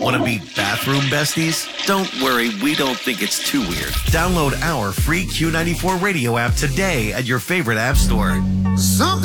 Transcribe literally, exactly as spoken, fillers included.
Want to be bathroom besties? Don't worry, we don't think it's too weird. Download our free Q ninety-four radio app today at your favorite app store. Something